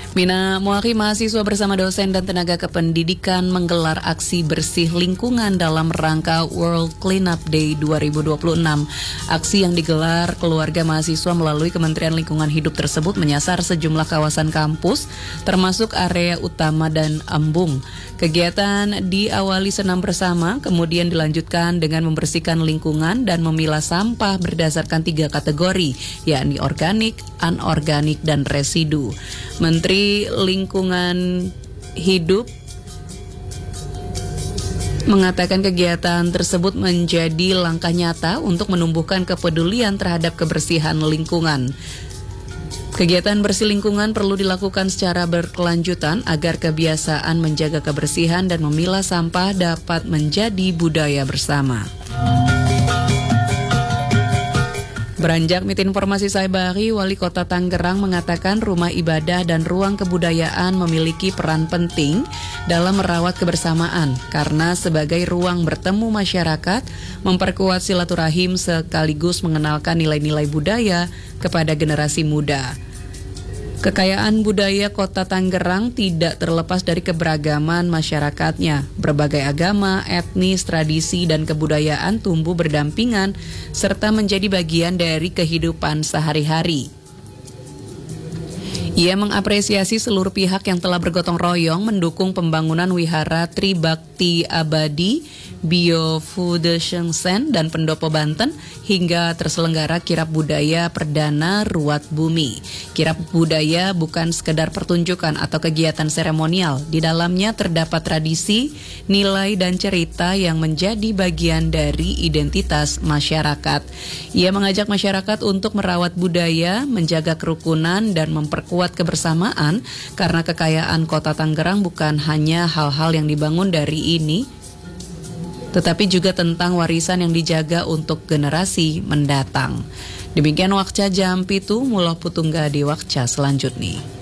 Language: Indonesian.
Mina Muari, mahasiswa bersama dosen dan tenaga kependidikan menggelar aksi bersih lingkungan dalam rangka World Cleanup Day 2026. Aksi yang digelar keluarga mahasiswa melalui Kementerian Lingkungan Hidup tersebut menyasar sejumlah kawasan kampus, termasuk area utama dan embung. Kegiatan diawali senam bersama, kemudian dilanjutkan dengan membersihkan lingkungan dan memilah sampah berdasarkan 3 kategori, yakni organik, anorganik, dan residu. Menteri Lingkungan Hidup mengatakan kegiatan tersebut menjadi langkah nyata untuk menumbuhkan kepedulian terhadap kebersihan lingkungan. Kegiatan bersih lingkungan perlu dilakukan secara berkelanjutan agar kebiasaan menjaga kebersihan dan memilah sampah dapat menjadi budaya bersama. Beranjak Mit Informasi Sayabari, Wali Kota Tangerang mengatakan rumah ibadah dan ruang kebudayaan memiliki peran penting dalam merawat kebersamaan karena sebagai ruang bertemu masyarakat, memperkuat silaturahim sekaligus mengenalkan nilai-nilai budaya kepada generasi muda. Kekayaan budaya Kota Tangerang tidak terlepas dari keberagaman masyarakatnya. Berbagai agama, etnis, tradisi, dan kebudayaan tumbuh berdampingan serta menjadi bagian dari kehidupan sehari-hari. Ia mengapresiasi seluruh pihak yang telah bergotong royong mendukung pembangunan Wihara Tribakti Abadi, Biofudeshengsen, dan Pendopo Banten hingga terselenggara Kirab Budaya Perdana Ruat Bumi. Kirab Budaya bukan sekedar pertunjukan atau kegiatan seremonial. Di dalamnya terdapat tradisi, nilai, dan cerita yang menjadi bagian dari identitas masyarakat. Ia mengajak masyarakat untuk merawat budaya, menjaga kerukunan, dan memperkuat kebersamaan karena kekayaan Kota Tangerang bukan hanya hal-hal yang dibangun dari ini, tetapi juga tentang warisan yang dijaga untuk generasi mendatang. Demikian Wakca Jam Pitu, Muloh Putungga di Wakca selanjutnya.